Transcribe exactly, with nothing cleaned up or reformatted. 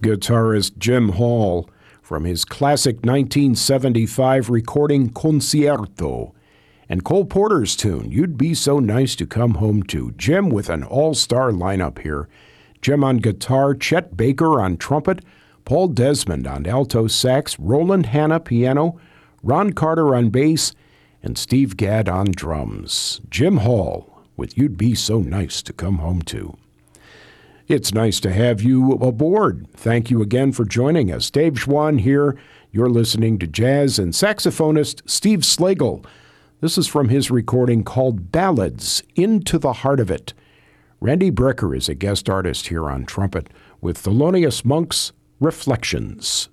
Guitarist Jim Hall from his classic nineteen seventy-five recording Concierto. And Cole Porter's tune, You'd Be So Nice to Come Home To. Jim with an all-star lineup here. Jim on guitar, Chet Baker on trumpet, Paul Desmond on alto sax, Roland Hanna piano, Ron Carter on bass, and Steve Gadd on drums. Jim Hall with You'd Be So Nice to Come Home To. It's nice to have you aboard. Thank you again for joining us. Dave Schwann here. You're listening to jazz and saxophonist Steve Slagle. This is from his recording called Ballads, Into the Heart of It. Randy Brecker is a guest artist here on trumpet with Thelonious Monk's Reflections.